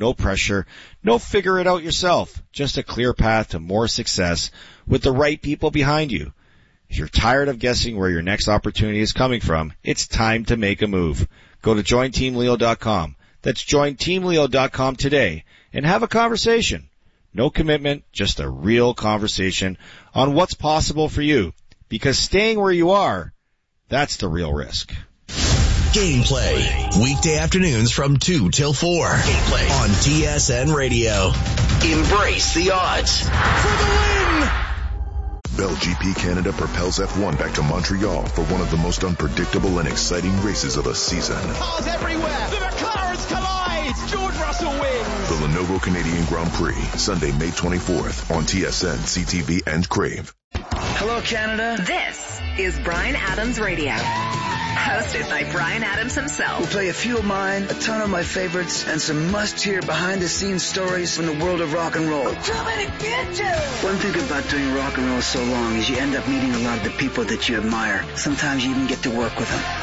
no pressure, no figure it out yourself. Just a clear path to more success with the right people behind you. If you're tired of guessing where your next opportunity is coming from, it's time to make a move. Go to jointeamleo.com. That's jointeamleo.com today and have a conversation. No commitment, just a real conversation on what's possible for you. Because staying where you are, that's the real risk. Gameplay. Weekday afternoons from 2 till 4. Gameplay on TSN Radio. Embrace the odds. For the win! Bell GP Canada propels F1 back to Montreal for one of the most unpredictable and exciting races of the season. Cars everywhere! The McLarens collide! George Russell wins! The Lenovo Canadian Grand Prix, Sunday, May 24th on TSN, CTV, and Crave. Hello, Canada. This is Bryan Adams Radio. Hosted by Bryan Adams himself. We'll play a few of mine, a ton of my favorites, and some must-hear behind-the-scenes stories from the world of rock and roll. One thing about doing rock and roll so long is you end up meeting a lot of the people that you admire. Sometimes you even get to work with them.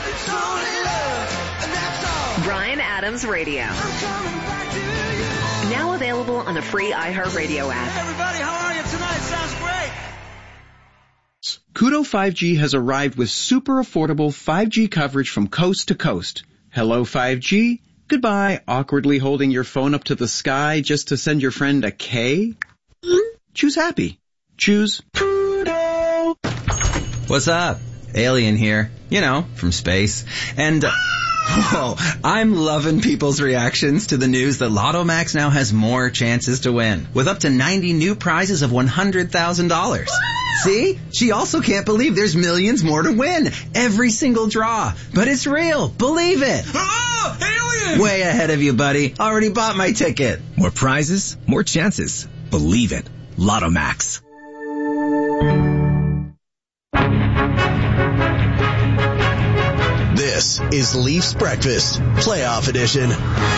Bryan Adams Radio. Now available on the free iHeartRadio app. Hey everybody, how are you tonight? Sounds great. Koodo 5G has arrived with super affordable 5G coverage from coast to coast. Hello 5G. Goodbye, awkwardly holding your phone up to the sky just to send your friend a K. Choose happy. Choose Koodo. What's up? Alien here. You know, from space. And, whoa, I'm loving people's reactions to the news that Lotto Max now has more chances to win, with up to 90 new prizes of $100,000. See? She also can't believe there's millions more to win. Every single draw. But it's real. Believe it. Oh, alien! Way ahead of you, buddy. Already bought my ticket. More prizes, more chances. Believe it. Lotto Max. This is Leafs Breakfast, Playoff Edition.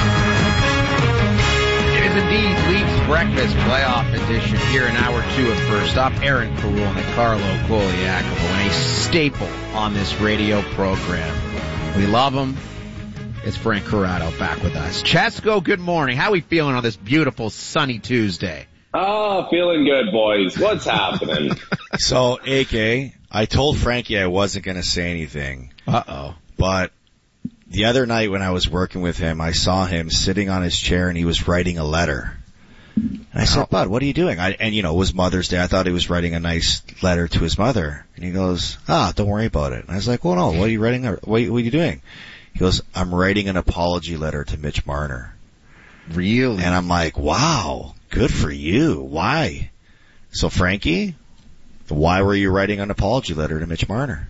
It is indeed Leafs Breakfast Playoff Edition here in Hour 2 of First Up. Aaron Carul and Carlo Koliakovo, and a staple on this radio program. We love him. It's Frank Corrado back with us. Chesko, good morning. How are we feeling on this beautiful sunny Tuesday? Oh, feeling good, boys. What's happening? So, AK, I told Frankie I wasn't going to say anything. Uh-oh. But the other night when I was working with him, I saw him sitting on his chair and he was writing a letter. And I said, Bud, what are you doing? And it was Mother's Day. I thought he was writing a nice letter to his mother. And he goes, don't worry about it. And I was like, well, no, what are you writing? What are you doing? He goes, I'm writing an apology letter to Mitch Marner. Really? And I'm like, wow, good for you. Why? So, Frankie, why were you writing an apology letter to Mitch Marner?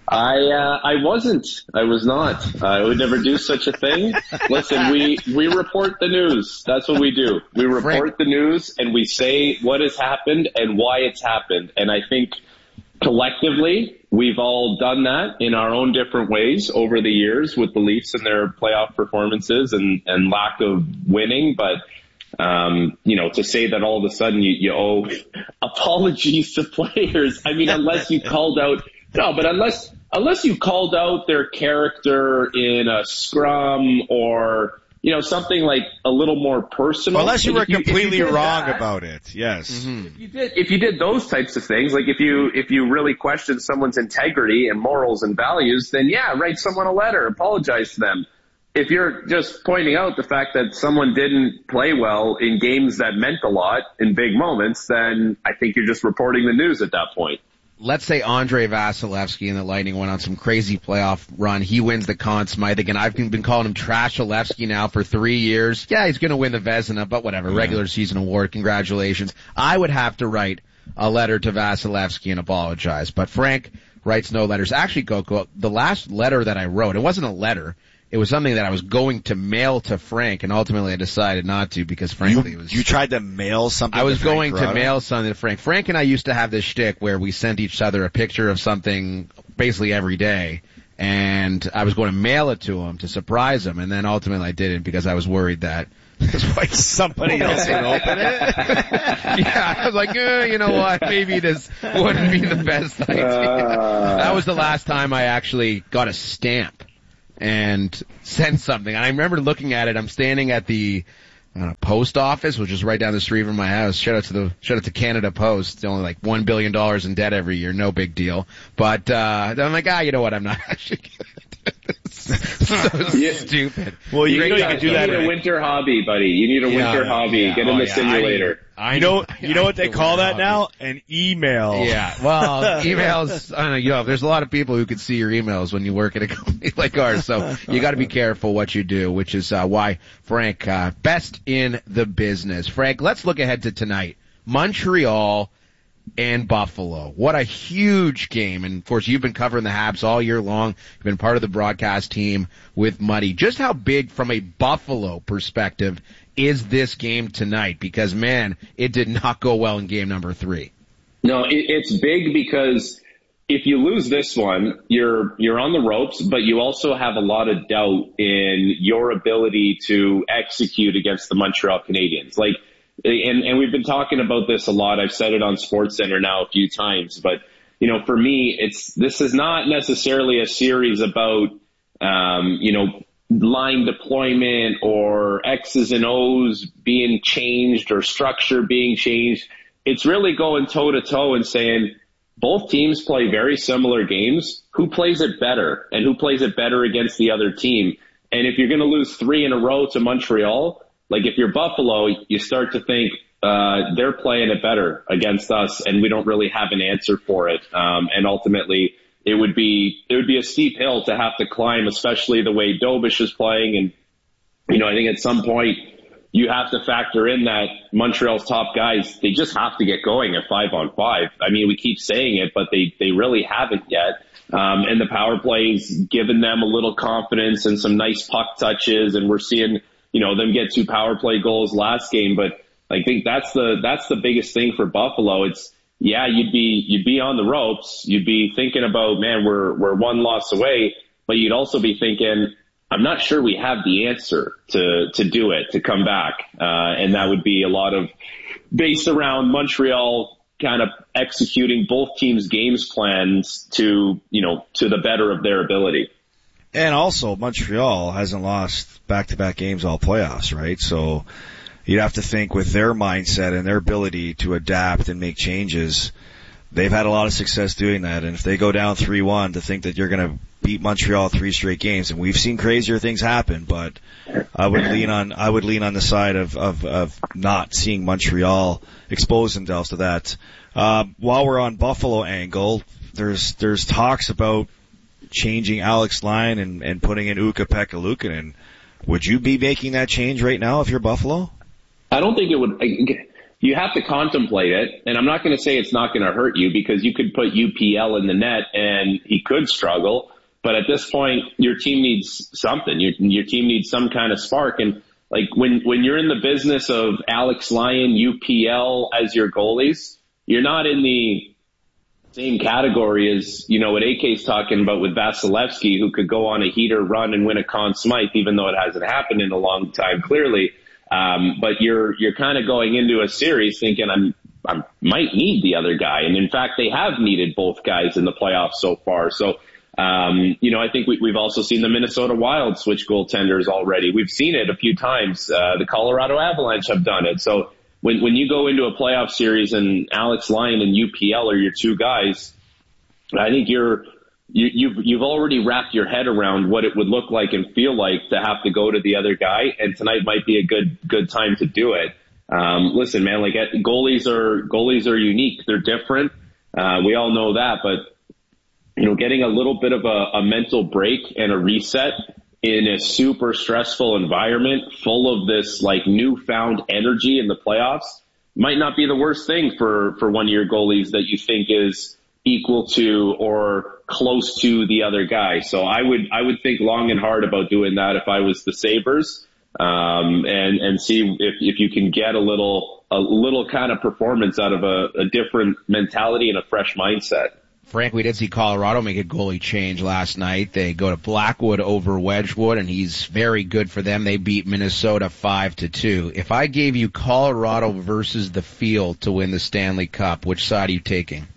I wasn't. I was not. I would never do such a thing. Listen, we report the news. That's what we do. We report the news and we say what has happened and why it's happened. And I think collectively we've all done that in our own different ways over the years with the Leafs and their playoff performances and lack of winning. But to say that all of a sudden you owe apologies to players. I mean, unless you called out, unless you called out their character in a scrum or, something like a little more personal. Unless you were completely wrong about it. Yes. Mm-hmm. If you did those types of things, like if you really questioned someone's integrity and morals and values, then yeah, write someone a letter, apologize to them. If you're just pointing out the fact that someone didn't play well in games that meant a lot in big moments, then I think you're just reporting the news at that point. Let's say Andre Vasilevsky and the Lightning went on some crazy playoff run. He wins the Conn Smythe again. I've been calling him Trashalevsky now for 3 years. Yeah, he's going to win the Vezina, but whatever. Regular season award. Congratulations. I would have to write a letter to Vasilevsky and apologize. But Frank writes no letters. Actually, Coco, the last letter that I wrote, it wasn't a letter. It was something that I was going to mail to Frank, and ultimately I decided not to because, frankly, it was... You tried to mail something I was to Frank going Corrado? to mail something to Frank. Frank and I used to have this shtick where we sent each other a picture of something basically every day, and I was going to mail it to him to surprise him, and then ultimately I didn't because I was worried that somebody else would open it. Yeah, I was like, you know what, maybe this wouldn't be the best idea. That was the last time I actually got a stamp and sent something. And I remember looking at it. I'm standing at the post office, which is right down the street from my house. Shout out to Canada Post. It's only like $1 billion in debt every year. No big deal. But, I'm like, you know what? I'm not actually so stupid. Well, you can do that. You need a winter hobby, buddy. You need a winter hobby. Yeah. Get in the simulator. You know what they call that now? An email. Yeah. Well, emails, I don't know, there's a lot of people who can see your emails when you work at a company like ours. So you got to be careful what you do, which is why Frank, best in the business. Frank, let's look ahead to tonight. Montreal and Buffalo. What a huge game. And of course, you've been covering the Habs all year long. You've been part of the broadcast team with Muddy. Just how big from a Buffalo perspective is this game tonight? Because man, it did not go well in game number 3. No, it's big because if you lose this one, you're on the ropes, but you also have a lot of doubt in your ability to execute against the Montreal Canadiens. Like, and we've been talking about this a lot. I've said it on SportsCenter now a few times, but for me, this is not necessarily a series about, line deployment or X's and O's being changed or structure being changed. It's really going toe to toe and saying both teams play very similar games. Who plays it better and who plays it better against the other team? And if you're going to lose 3 in a row to Montreal, like if you're Buffalo, you start to think, they're playing it better against us and we don't really have an answer for it. And ultimately it would be a steep hill to have to climb, especially the way Dobish is playing. And, I think at some point you have to factor in that Montreal's top guys, they just have to get going at 5-on-5. I mean, we keep saying it, but they really haven't yet. And the power play's given them a little confidence and some nice puck touches. And we're seeing, them get 2 power play goals last game. But I think that's the biggest thing for Buffalo. It's, you'd be on the ropes. You'd be thinking about, man, we're 1 loss away, but you'd also be thinking, I'm not sure we have the answer to do it, to come back. And that would be a lot of based around Montreal kind of executing both teams' games plans to the better of their ability. And also Montreal hasn't lost back-to-back games all playoffs, right? So you'd have to think with their mindset and their ability to adapt and make changes, they've had a lot of success doing that. And if they go down 3-1, to think that you're going to beat Montreal 3 straight games, and we've seen crazier things happen, but I would lean on the side of not seeing Montreal expose themselves to that. While we're on Buffalo angle, there's talks about changing Alex Lyon and putting in Ukko-Pekka Luukkonen. Would you be making that change right now if you're Buffalo? I don't think it would. You have to contemplate it, and I'm not going to say it's not going to hurt you because you could put UPL in the net and he could struggle. But at this point, your team needs something. Your team needs some kind of spark. And like when you're in the business of Alex Lyon, UPL as your goalies, you're not in the same category as, what AK's talking about with Vasilevsky, who could go on a heater run and win a Conn Smythe, even though it hasn't happened in a long time, clearly. But you're kind of going into a series thinking I might need the other guy. And in fact, they have needed both guys in the playoffs so far. So, I think we've also seen the Minnesota Wild switch goaltenders already. We've seen it a few times. The Colorado Avalanche have done it. So when you go into a playoff series and Alex Lyon and UPL are your 2 guys, I think you've already wrapped your head around what it would look like and feel like to have to go to the other guy, and tonight might be a good time to do it. Listen, man, like goalies are unique. They're different. We all know that, but getting a little bit of a mental break and a reset in a super stressful environment full of this like newfound energy in the playoffs might not be the worst thing for one of your goalies that you think is equal to or close to the other guy. So I would think long and hard about doing that if I was the Sabres, and see if you can get a little kind of performance out of a different mentality and a fresh mindset. Frank, we did see Colorado make a goalie change last night. They go to Blackwood over Wedgwood, and he's very good for them. They beat Minnesota 5-2. If I gave you Colorado versus the field to win the Stanley Cup, which side are you taking?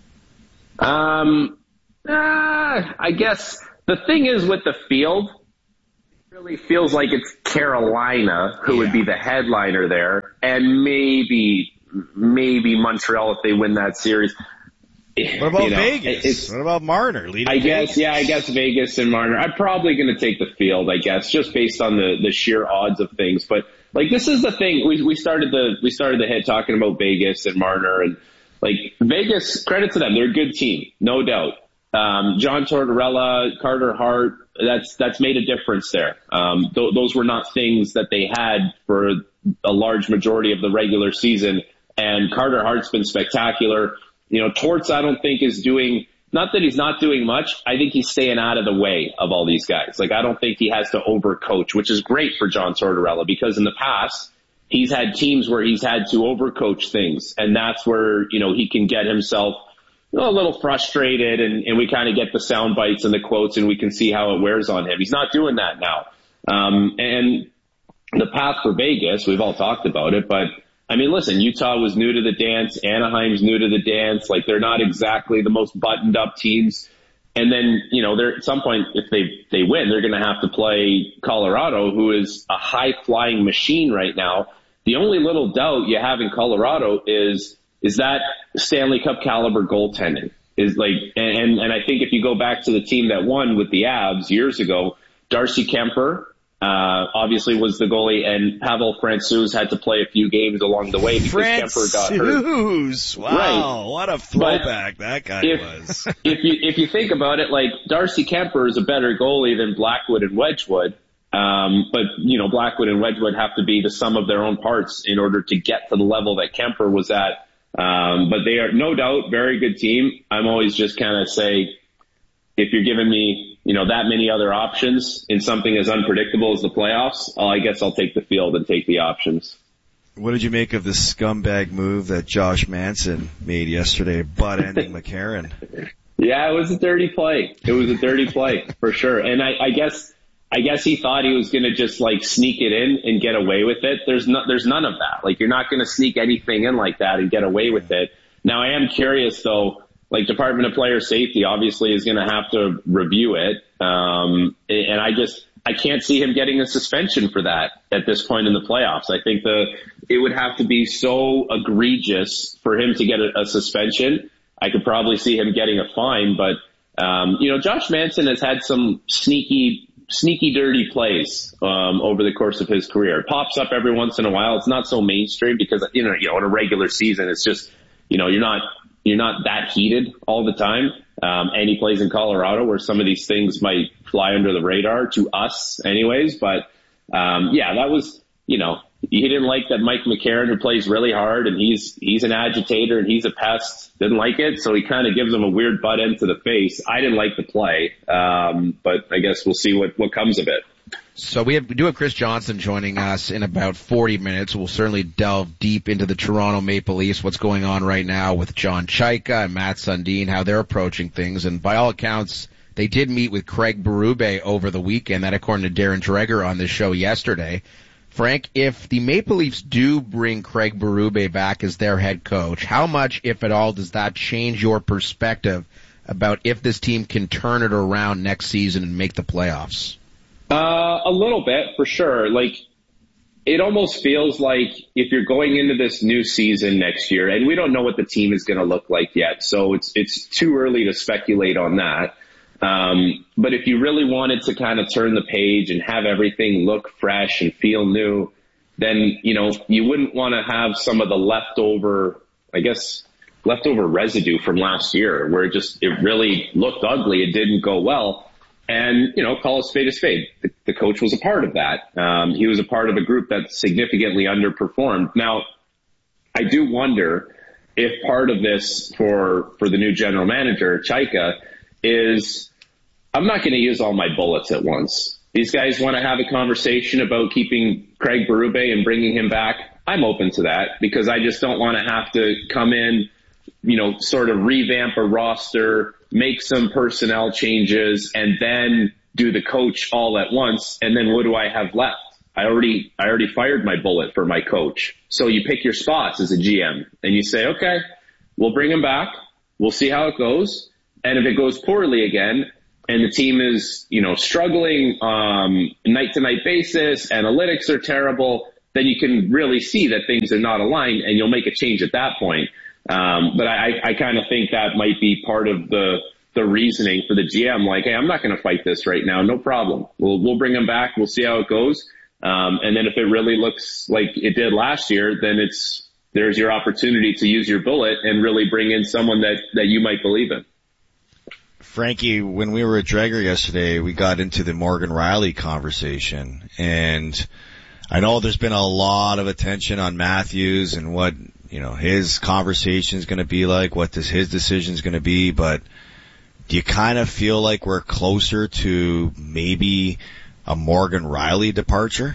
I guess the thing is with the field, really feels like it's Carolina who would be the headliner there, and maybe Montreal if they win that series. What about Vegas? What about Marner? I guess Vegas and Marner. I'm probably going to take the field, I guess, just based on the sheer odds of things. But like, this is the thing. We started the hit talking about Vegas and Marner, and like Vegas, credit to them. They're a good team, no doubt. John Tortorella, Carter Hart, that's made a difference there. Those were not things that they had for a large majority of the regular season. And Carter Hart's been spectacular. Torts, I don't think is doing, not that he's not doing much. I think he's staying out of the way of all these guys. Like, I don't think he has to overcoach, which is great for John Tortorella, because in the past, he's had teams where he's had to overcoach things. And that's where, he can get himself a little frustrated, and we kind of get the sound bites and the quotes, and we can see how it wears on him. He's not doing that now. And the path for Vegas, we've all talked about it, but I mean, listen, Utah was new to the dance. Anaheim's new to the dance. Like, they're not exactly the most buttoned up teams. And then, they're at some point, if they win, they're going to have to play Colorado, who is a high flying machine right now. The only little doubt you have in Colorado is that Stanley Cup caliber goaltending is like, and I think if you go back to the team that won with the Avs years ago, Darcy Kemper, obviously was the goalie, and Pavel Francouz had to play a few games along the way because Kemper got hurt. Wow, right. What a throwback that guy was. If you think about it, like, Darcy Kemper is a better goalie than Blackwood and Wedgwood. But Blackwood and Wedgwood have to be the sum of their own parts in order to get to the level that Kemper was at. But they are no doubt very good team. I'm always just kind of say, if you're giving me, that many other options in something as unpredictable as the playoffs, I guess I'll take the field and take the options. What did you make of the scumbag move that Josh Manson made yesterday, butt-ending McCarron? Yeah, it was a dirty play. It was a dirty play for sure. And I guess he thought he was going to just like sneak it in and get away with it. There's none of that. Like, you're not going to sneak anything in like that and get away with it. Now, I am curious though. Like, Department of Player Safety obviously is going to have to review it. And I can't see him getting a suspension for that at this point in the playoffs. I think it would have to be so egregious for him to get a suspension. I could probably see him getting a fine, but, Josh Manson has had some sneaky dirty plays, over the course of his career. It pops up every once in a while. It's not so mainstream because, in a regular season, it's just, you're not that heated all the time. And he plays in Colorado where some of these things might fly under the radar to us anyways. But, that was, he didn't like that Mike McCarron, who plays really hard and he's an agitator and he's a pest, didn't like it. So he kind of gives him a weird butt end to the face. I didn't like the play. But I guess we'll see what comes of it. So we do have Chris Johnson joining us in about 40 minutes. We'll certainly delve deep into the Toronto Maple Leafs, what's going on right now with John Chaika and Matt Sundin, how they're approaching things. And by all accounts, they did meet with Craig Berube over the weekend. That according to Darren Dreger on this show yesterday. Frank, if the Maple Leafs do bring Craig Berube back as their head coach, how much, if at all, does that change your perspective about if this team can turn it around next season and make the playoffs? A little bit, for sure. Like, it almost feels like if you're going into this new season next year, and we don't know what the team is going to look like yet, so it's too early to speculate on that. But if you really wanted to kind of turn the page and have everything look fresh and feel new, then, you wouldn't want to have some of the leftover residue from last year where it really looked ugly. It didn't go well. And, call a spade a spade. The coach was a part of that. He was a part of a group that significantly underperformed. Now, I do wonder if part of this for the new general manager, Chaika, is I'm not going to use all my bullets at once. These guys want to have a conversation about keeping Craig Berube and bringing him back. I'm open to that because I just don't want to have to come in, sort of revamp a roster, make some personnel changes, and then do the coach all at once. And then what do I have left? I already fired my bullet for my coach. So you pick your spots as a GM and you say, okay, we'll bring him back. We'll see how it goes. And if it goes poorly again, and the team is, struggling, night to night basis, analytics are terrible, then you can really see that things are not aligned and you'll make a change at that point. But I kind of think that might be part of the reasoning for the GM. Like, hey, I'm not going to fight this right now. No problem. We'll bring him back. We'll see how it goes. And then if it really looks like it did last year, then there's your opportunity to use your bullet and really bring in someone that you might believe in. Frankie, when we were at Drager yesterday, we got into the Morgan Rielly conversation, and I know there's been a lot of attention on Matthews and what, his conversation is going to be like, what his decision is going to be, but do you kind of feel like we're closer to maybe a Morgan Rielly departure?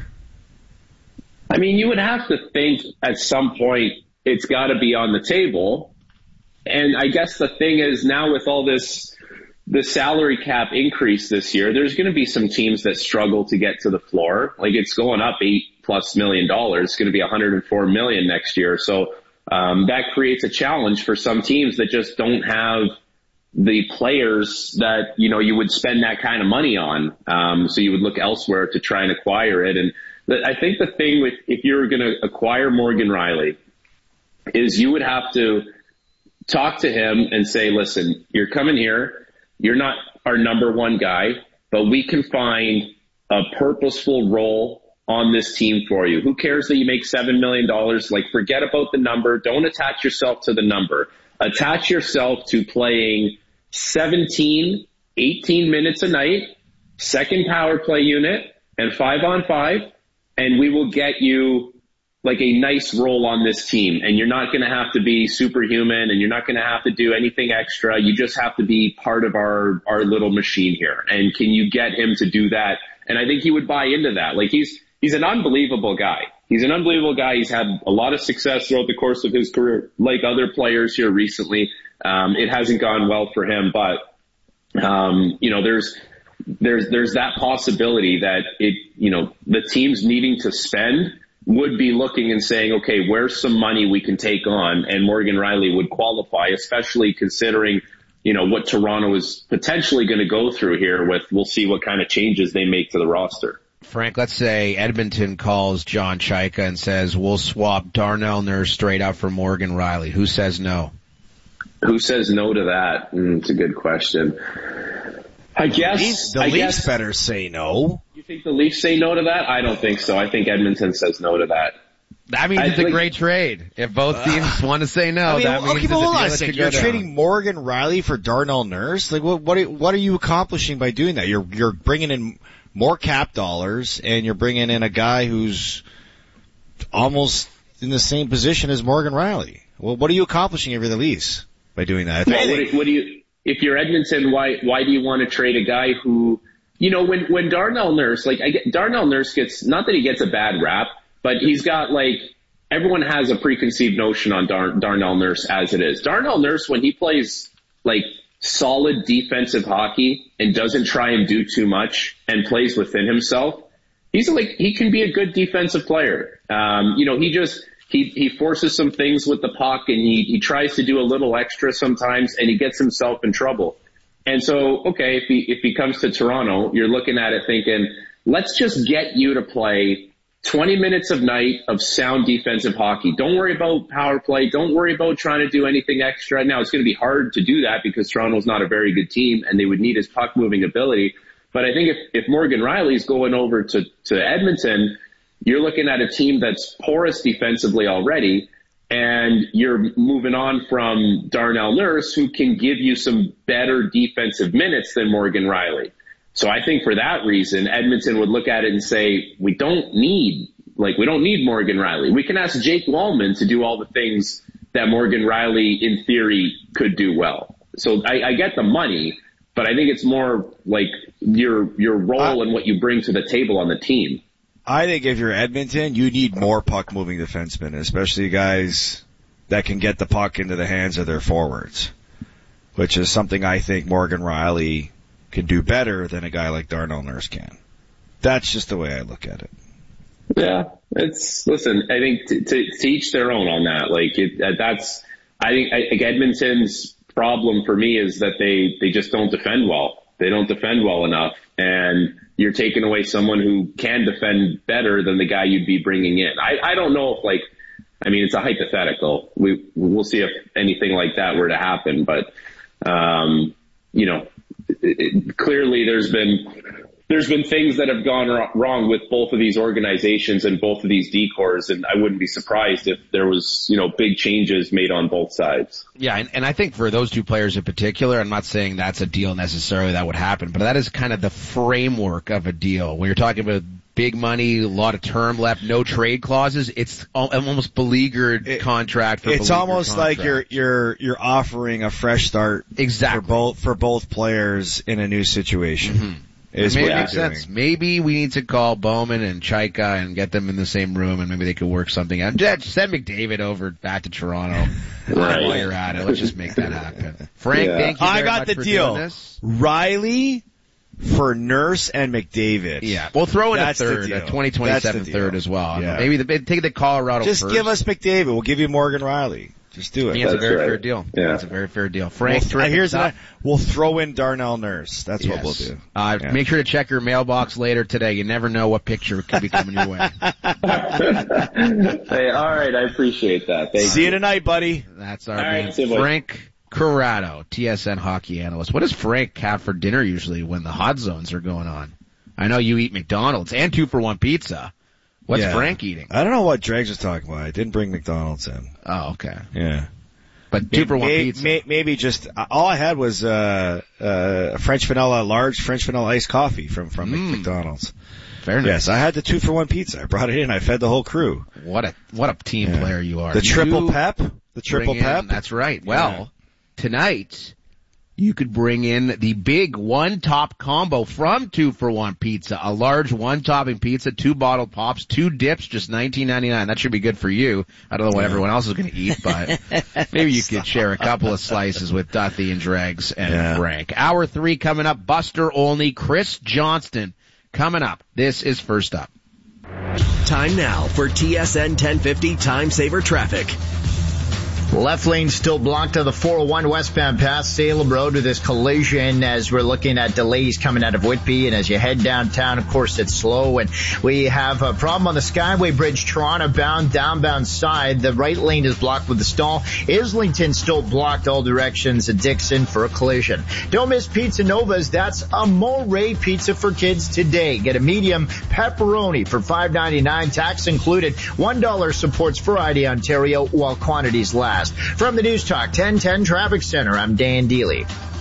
I mean, you would have to think at some point it's got to be on the table. And I guess the thing is now with all the salary cap increase this year, there's going to be some teams that struggle to get to the floor. Like, it's going up $8+ million. It's going to be $104 million next year. So, that creates a challenge for some teams that just don't have the players that, you would spend that kind of money on. So you would look elsewhere to try and acquire it. And I think the thing with, if you're going to acquire Morgan Rielly, is you would have to talk to him and say, listen, you're coming here. You're not our number one guy, but we can find a purposeful role on this team for you. Who cares that you make $7 million? Like, forget about the number. Don't attach yourself to the number. Attach yourself to playing 17, 18 minutes a night, second power play unit, and 5-on-5, and we will get you like a nice role on this team. And you're not going to have to be superhuman, and you're not going to have to do anything extra. You just have to be part of our little machine here. And can you get him to do that? And I think he would buy into that. Like, he's an unbelievable guy. He's an unbelievable guy. He's had a lot of success throughout the course of his career, like other players here recently. It hasn't gone well for him, but, there's that possibility that the teams needing to spend would be looking and saying, okay, where's some money we can take on? And Morgan Rielly would qualify, especially considering, what Toronto is potentially going to go through here with. We'll see what kind of changes they make to the roster. Frank, let's say Edmonton calls John Chayka and says, we'll swap Darnell Nurse straight up for Morgan Rielly. Who says no? Who says no to that? It's a good question. I guess the Leafs better say no. You think the Leafs say no to that? I don't think so. I think Edmonton says no to that. That means it's a great trade. If both teams want to say no, that means it's a deal that could go You're down. trading Morgan Rielly for Darnell Nurse? Like, what are you accomplishing by doing that? You're bringing in more cap dollars, and you're bringing in a guy who's almost in the same position as Morgan Rielly. Well, what are you accomplishing over the Leafs by doing that? If you're Edmonton, why do you want to trade a guy who, when Darnell Nurse, Darnell Nurse gets, not that he gets a bad rap, but he's got everyone has a preconceived notion on Darnell Nurse as it is. Darnell Nurse, when he plays solid defensive hockey and doesn't try and do too much and plays within himself, he can be a good defensive player. He forces some things with the puck, and he tries to do a little extra sometimes, and he gets himself in trouble. And so, okay, if he comes to Toronto, you're looking at it thinking, let's just get you to play 20 minutes of night of sound defensive hockey. Don't worry about power play. Don't worry about trying to do anything extra. Now, it's going to be hard to do that because Toronto's not a very good team, and they would need his puck moving ability. But I think if Morgan Rielly's going over to Edmonton, you're looking at a team that's porous defensively already, and you're moving on from Darnell Nurse, who can give you some better defensive minutes than Morgan Rielly. So I think for that reason, Edmonton would look at it and say, we don't need Morgan Rielly. We can ask Jake Wallman to do all the things that Morgan Rielly, in theory, could do well. So I get the money, but I think it's more like your role and what you bring to the table on the team. I think if you're Edmonton, you need more puck-moving defensemen, especially guys that can get the puck into the hands of their forwards, which is something I think Morgan Rielly can do better than a guy like Darnell Nurse can. That's just the way I look at it. Yeah, listen, I think to each their own on that. I think Edmonton's problem for me is that they just don't defend well. They don't defend well enough. And you're taking away someone who can defend better than the guy you'd be bringing in. I don't know if it's a hypothetical. We'll see if anything like that were to happen. But, clearly there's been things that have gone wrong with both of these organizations and both of these decors, and I wouldn't be surprised if there was, big changes made on both sides. Yeah, and I think for those two players in particular, I'm not saying that's a deal necessarily that would happen, but that is kind of the framework of a deal. When you're talking about big money, a lot of term left, no trade clauses, it's almost beleaguered contract for It's almost contract. Like you're offering a fresh start for both players in a new situation. Mm-hmm. Maybe it makes sense. Maybe we need to call Bowman and Chaika and get them in the same room, and maybe they could work something out. Send McDavid over back to Toronto while you're at it. Let's just make that happen. Frank, thank you very much for doing this. Riley for Nurse and McDavid. Yeah, we'll throw in a third, a 2027 third as well. Yeah. Maybe take the Colorado just first. Give us McDavid. We'll give you Morgan Riley. Just do it. I think it's a very fair deal. Yeah. It's a very fair deal. Frank, we'll throw in Darnell Nurse. That's what we'll do. Make sure to check your mailbox later today. You never know what picture could be coming your way. Hey, all right. I appreciate that. See you tonight, buddy. That's our man, Frank Corrado, TSN hockey analyst. What does Frank have for dinner usually when the hot zones are going on? I know you eat McDonald's and 2-for-1 pizza. What's Frank eating? I don't know what Dregs was talking about. I didn't bring McDonald's in. Oh, okay. Yeah. But 2-for-1 pizza. Maybe just, all I had was, a large French vanilla iced coffee from McDonald's. Fair enough. Yes, I had the 2-for-1 pizza. I brought it in. I fed the whole crew. What a team player you are. The triple pep. That's right. Well, tonight, you could bring in the big one-top combo from 2-for-1 Pizza. A large one-topping pizza, 2 bottled pops, 2 dips, just $19.99. That should be good for you. I don't know what everyone else is going to eat, but maybe you could share a couple of slices with Duthie and Dregs and Frank. Hour 3 coming up. Buster Olney, Chris Johnston coming up. This is First Up. Time now for TSN 1050 Time Saver Traffic. Left lane still blocked to the 401 westbound past Salem Road with this collision as we're looking at delays coming out of Whitby. And as you head downtown, of course, it's slow. And we have a problem on the Skyway Bridge, Toronto bound, downbound side. The right lane is blocked with the stall. Islington still blocked all directions at Dixon for a collision. Don't miss Pizza Nova's. That's a Moray pizza for kids today. Get a medium pepperoni for $5.99, tax included. $1 supports Variety Ontario while quantities last. From the News Talk 1010 Traffic Center, I'm Dan Deely.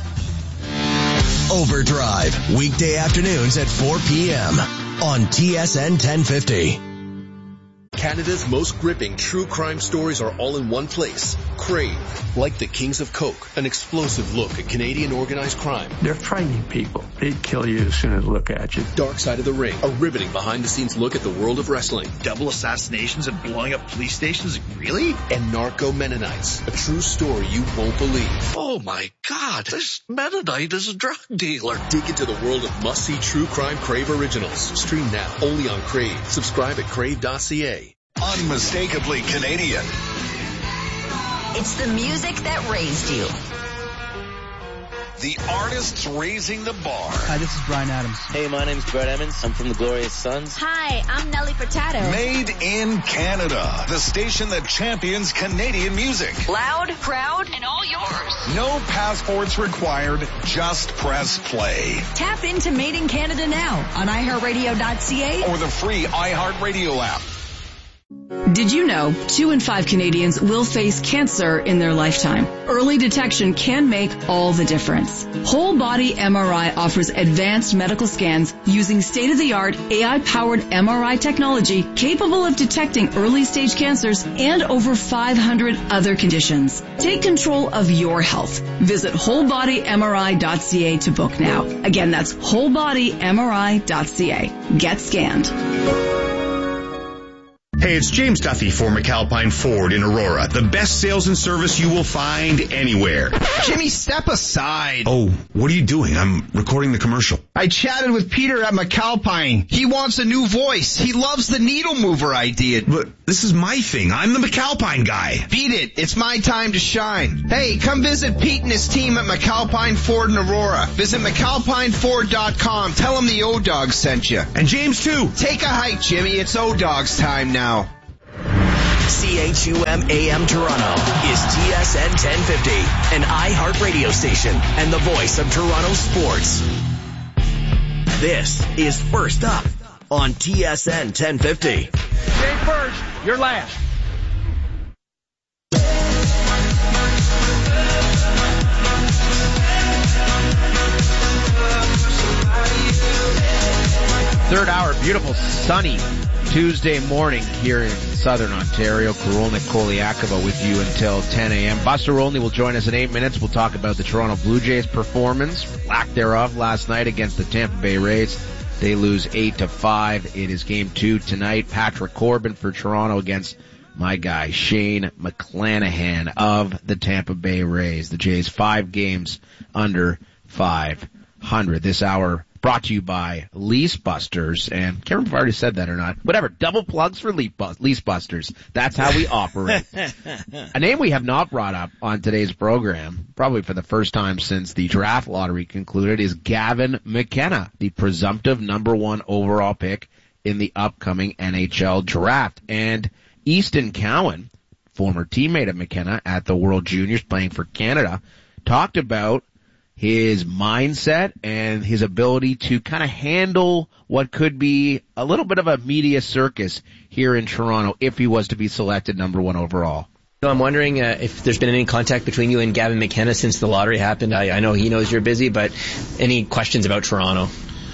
Overdrive, weekday afternoons at 4 p.m. on TSN 1050. Canada's most gripping true crime stories are all in one place. Crave, like the Kings of Coke, an explosive look at Canadian organized crime. They're frightening people. They'd kill you as soon as they look at you. Dark Side of the Ring, a riveting behind-the-scenes look at the world of wrestling. Double assassinations and blowing up police stations? Really? And Narco Mennonites, a true story you won't believe. Oh my God, this Mennonite is a drug dealer. Dig into the world of must-see true crime Crave originals. Stream now, only on Crave. Subscribe at crave.ca. Unmistakably Canadian. It's the music that raised you. The artists raising the bar. Hi, this is Bryan Adams. Hey, my name's Brett Emmons. I'm from the Glorious Sons. Hi, I'm Nelly Furtado. Made in Canada. The station that champions Canadian music. Loud, proud, and all yours. No passports required. Just press play. Tap into Made in Canada now on iHeartRadio.ca or the free iHeartRadio app. Did you know 2 in 5 Canadians will face cancer in their lifetime? Early detection can make all the difference. Whole Body MRI offers advanced medical scans using state-of-the-art AI-powered MRI technology capable of detecting early-stage cancers and over 500 other conditions. Take control of your health. Visit wholebodymri.ca to book now. Again, that's wholebodymri.ca. Get scanned. Hey, it's James Duffy for McAlpine Ford in Aurora. The best sales and service you will find anywhere. Jimmy, step aside. Oh, what are you doing? I'm recording the commercial. I chatted with Peter at McAlpine. He wants a new voice. He loves the needle mover idea. But this is my thing. I'm the McAlpine guy. Beat it. It's my time to shine. Hey, come visit Pete and his team at McAlpine Ford in Aurora. Visit McAlpineFord.com. Tell them the O-Dog sent you. And James, too. Take a hike, Jimmy. It's O-Dog's time now. CHUM AM Toronto is TSN 1050, an iHeart radio station and the voice of Toronto sports. This is First Up on TSN 1050. Game first, you're last. Third hour, beautiful sunny Tuesday morning here in southern Ontario. Korolnik Koliakova with you until 10 a.m. Buster Olney will join us in 8 minutes. We'll talk about the Toronto Blue Jays performance, lack thereof, last night against the Tampa Bay Rays. They lose 8-5. It is game 2 tonight. Patrick Corbin for Toronto against my guy Shane McClanahan of the Tampa Bay Rays. The Jays 5 games under 500. This hour brought to you by Lease Busters, and can't remember if I already said that or not. Whatever, double plugs for Lease Busters. That's how we operate. A name we have not brought up on today's program, probably for the first time since the draft lottery concluded, is Gavin McKenna, the presumptive number 1 overall pick in the upcoming NHL draft. And Easton Cowan, former teammate of McKenna at the World Juniors playing for Canada, talked about his mindset and his ability to kind of handle what could be a little bit of a media circus here in Toronto if he was to be selected number 1 overall. So I'm wondering if there's been any contact between you and Gavin McKenna since the lottery happened. I know he knows you're busy, but any questions about Toronto?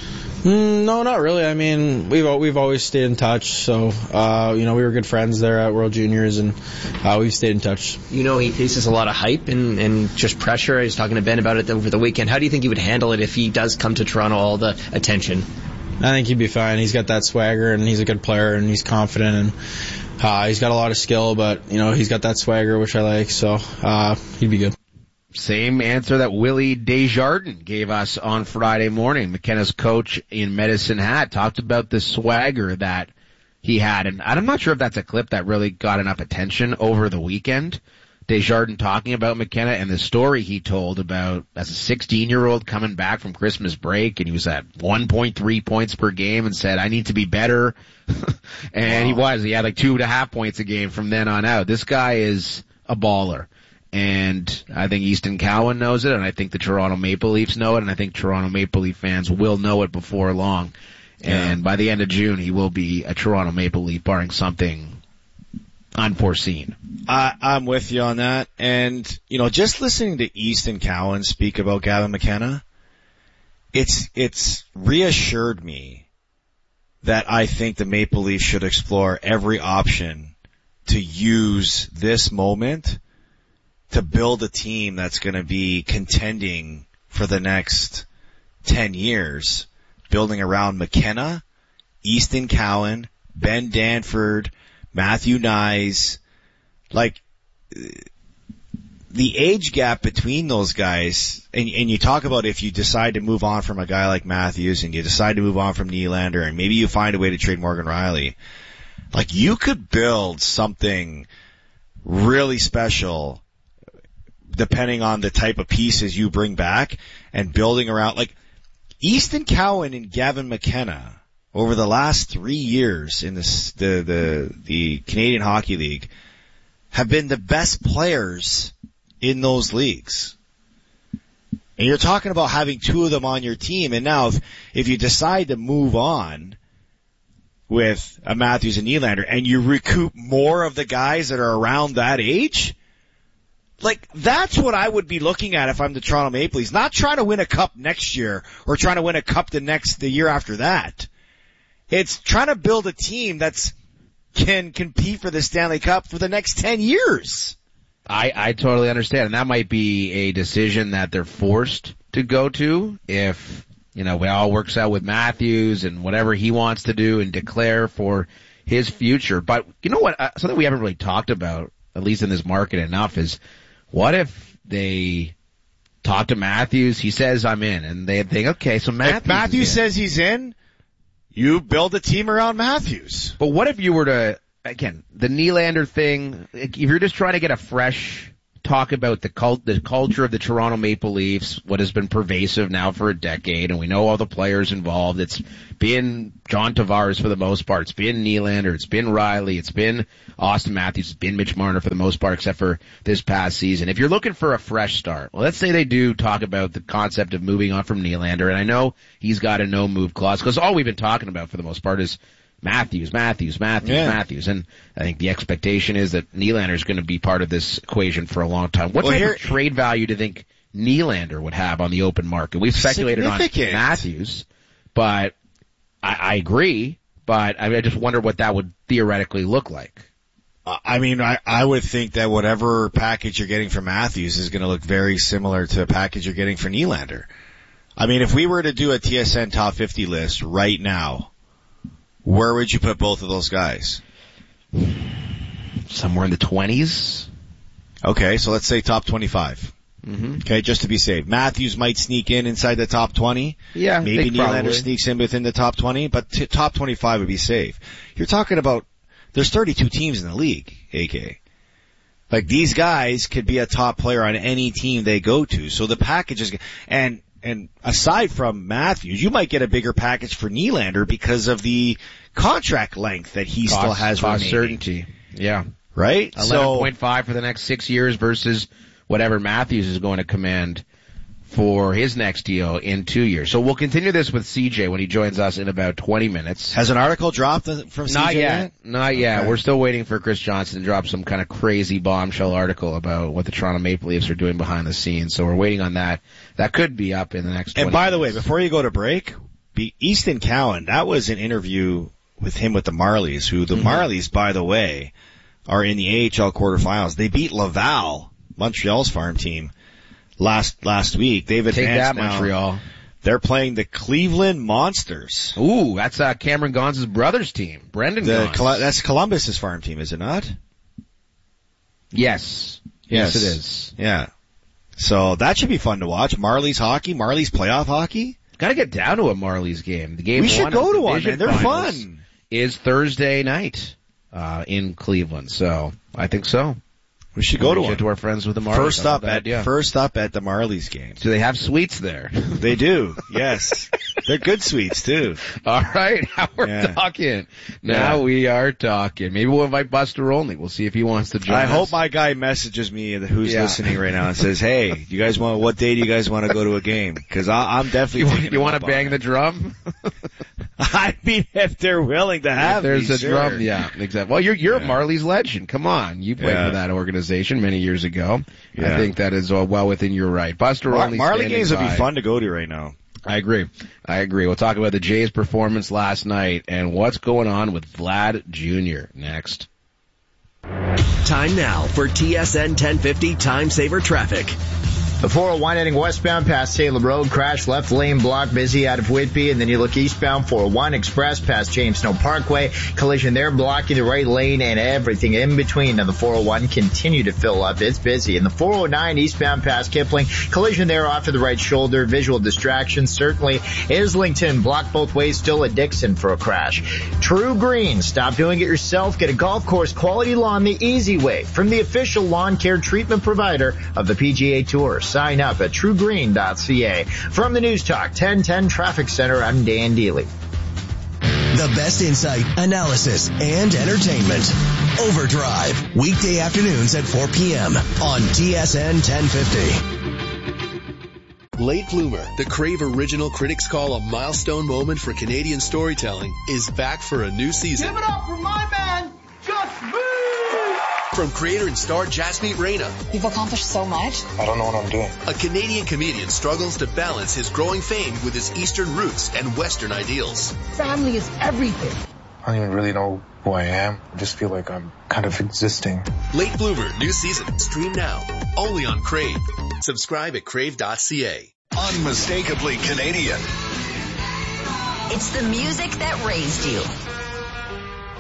No, not really. I mean, we've always stayed in touch. So, we were good friends there at World Juniors, and we've stayed in touch. You know, he faces a lot of hype and just pressure. I was talking to Ben about it over the weekend. How do you think he would handle it if he does come to Toronto, all the attention? I think he'd be fine. He's got that swagger, and he's a good player, and he's confident, and he's got a lot of skill, but, he's got that swagger, which I like, so he'd be good. Same answer that Willie Desjardins gave us on Friday morning. McKenna's coach in Medicine Hat talked about the swagger that he had. And I'm not sure if that's a clip that really got enough attention over the weekend. Desjardins talking about McKenna and the story he told about as a 16-year-old coming back from Christmas break, and he was at 1.3 points per game and said, I need to be better. And wow. He had like 2.5 points a game from then on out. This guy is a baller. And I think Easton Cowan knows it, and I think the Toronto Maple Leafs know it, and I think Toronto Maple Leaf fans will know it before long. Yeah. And by the end of June, he will be a Toronto Maple Leaf, barring something unforeseen. I'm with you on that. And, just listening to Easton Cowan speak about Gavin McKenna, it's reassured me that I think the Maple Leafs should explore every option to use this moment to build a team that's going to be contending for the next 10 years, building around McKenna, Easton Cowan, Ben Danford, Matthew Nyes. Like, the age gap between those guys, and you talk about if you decide to move on from a guy like Matthews and you decide to move on from Nylander and maybe you find a way to trade Morgan Rielly, like, you could build something really special depending on the type of pieces you bring back and building around, like, Easton Cowan and Gavin McKenna over the last 3 years in the Canadian Hockey League have been the best players in those leagues. And you're talking about having 2 of them on your team, and now if you decide to move on with a Matthews and Nylander and you recoup more of the guys that are around that age, like, that's what I would be looking at if I'm the Toronto Maple Leafs. Not trying to win a cup next year or trying to win a cup the year after that. It's trying to build a team that's can compete for the Stanley Cup for the next 10 years. I totally understand. And that might be a decision that they're forced to go to if, it all works out with Matthews and whatever he wants to do and declare for his future. But you know what? Something we haven't really talked about, at least in this market enough, is what if they talk to Matthews, he says I'm in, and they think, okay, so Matthews says he's in, you build a team around Matthews. But what if you were to, again, the Nylander thing, if you're just trying to get a fresh talk about the culture of the Toronto Maple Leafs, what has been pervasive now for a decade, and we know all the players involved. It's been John Tavares for the most part. It's been Nylander. It's been Riley. It's been Austin Matthews. It's been Mitch Marner for the most part, except for this past season. If you're looking for a fresh start, well, let's say they do talk about the concept of moving on from Nylander, and I know he's got a no-move clause, because all we've been talking about for the most part is Matthews. And I think the expectation is that Nylander is going to be part of this equation for a long time. What type of trade value do you think Nylander would have on the open market? We've speculated on Matthews, but I agree, but I just wonder what that would theoretically look like. I would think that whatever package you're getting for Matthews is going to look very similar to a package you're getting for Nylander. If we were to do a TSN top 50 list right now, where would you put both of those guys? Somewhere in the 20s. Okay, so let's say top 25. Mm-hmm. Okay, just to be safe. Matthews might sneak inside the top 20. Yeah, maybe Nylander sneaks in within the top 20, but top 25 would be safe. You're talking about, there's 32 teams in the league, AK. Like, these guys could be a top player on any team they go to. So the package is, and aside from Matthews, you might get a bigger package for Nylander because of the contract length that he still has cost remaining. Certainty. Yeah. Right? 11.5 for the next 6 years versus whatever Matthews is going to command for his next deal in 2 years. So we'll continue this with CJ when he joins us in about 20 minutes. Has an article dropped from CJ yet? Not yet. Okay. We're still waiting for Chris Johnson to drop some kind of crazy bombshell article about what the Toronto Maple Leafs are doing behind the scenes. So we're waiting on that. That could be up in the next 20 And by the way, minutes. before you go to break, Easton Cowan, that was an interview with him with the Marlies, who the Marlies, by the way, are in the AHL quarterfinals. They beat Laval, Montreal's farm team, last week. They've advanced. Take that, now. Montreal. They're playing the Cleveland Monsters. Ooh, that's Cameron Gaunce's brother's team. Brendan Gaunce. That's Columbus's farm team, is it not? Yes, it is. Yeah. So that should be fun to watch. Marlies hockey, Marlies playoff hockey. Got to get down to a Marlies game. The game we should go to one, man. They're fun. Is Thursday night in Cleveland, so I think so. We should go to one. To our friends with the Marlies. First up at the Marlies game. Do they have suites there? They do. Yes, they're good suites too. All right, now we're talking. Now we are talking. Maybe we'll invite Buster Olney. We'll see if he wants to join us. I hope my guy messages me who's listening right now and says, "Hey, you guys what day do you guys want to go to a game? Because I'm definitely. You want to bang the drum? I mean, if they're willing to have, there's me, a drum. Yeah, exactly. Well, you're a Marlies legend. Come on, you played for that organization many years ago. I think that is well within your right. Buster Olney. Marley games would be fun to go to right now. I agree. We'll talk about the Jays' performance last night and what's going on with Vlad Jr. next. Time now for TSN 1050 Time Saver Traffic. The 401 heading westbound past Salem Road, crash left lane block busy out of Whitby, and then you look eastbound 401 Express past James Snow Parkway, collision there blocking the right lane and everything in between. And the 401 continue to fill up. It's busy. And the 409 eastbound past Kipling, collision there off to the right shoulder, visual distraction certainly. Islington blocked both ways, still at Dixon for a crash. True Green, stop doing it yourself. Get a golf course quality lawn the easy way from the official lawn care treatment provider of the PGA Tour. Sign up at truegreen.ca. From the News Talk 1010 Traffic Center, I'm Dan Deely. The best insight, analysis, and entertainment. Overdrive, weekday afternoons at 4 p.m. on TSN 1050. Late Bloomer, the Crave original critics call a milestone moment for Canadian storytelling, is back for a new season. Give it up for my man, Just Move! From creator and star Jasmeet Reina. You've accomplished so much. I don't know what I'm doing. A Canadian comedian struggles to balance his growing fame with his Eastern roots and Western ideals. Family is everything. I don't even really know who I am. I just feel like I'm kind of existing. Late Bloomer, new season. Stream now. Only on Crave. Subscribe at crave.ca. Unmistakably Canadian. It's the music that raised you.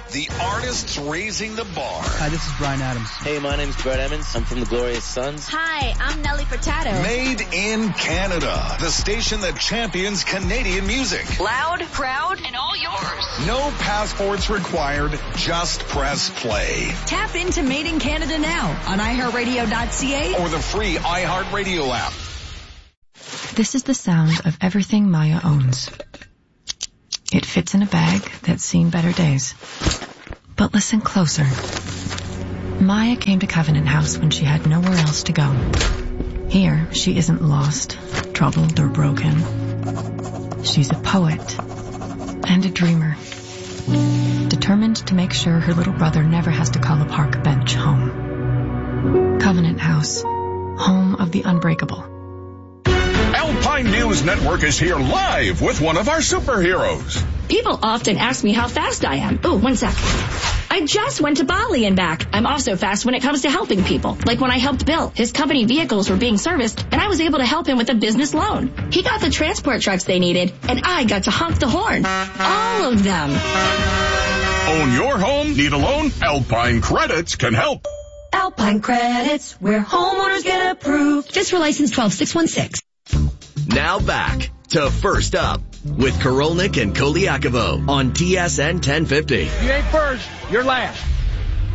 The artists raising the bar. Hi, this is Bryan Adams. Hey, my name's Brett Emmons. I'm from the Glorious Sons. Hi, I'm Nelly Furtado. Made in Canada. The station that champions Canadian music. Loud, proud, and all yours. No passports required. Just press play. Tap into Made in Canada now on iHeartRadio.ca or the free iHeartRadio app. This is the sound of everything Maya owns. It fits in a bag that's seen better days. But listen closer. Maya came to Covenant House when she had nowhere else to go. Here, she isn't lost, troubled, or broken. She's a poet and a dreamer, determined to make sure her little brother never has to call a park bench home. Covenant House, home of the unbreakable. Alpine News Network is here live with one of our superheroes. People often ask me how fast I am. Oh, 1 sec. I just went to Bali and back. I'm also fast when it comes to helping people. Like when I helped Bill. His company vehicles were being serviced, and I was able to help him with a business loan. He got the transport trucks they needed, and I got to honk the horn. All of them. Own your home? Need a loan? Alpine Credits can help. Alpine Credits, where homeowners get approved. Just for license 12616. Now back to First Up with Korolnik and Koliakovo on TSN 1050. You ain't first, you're last.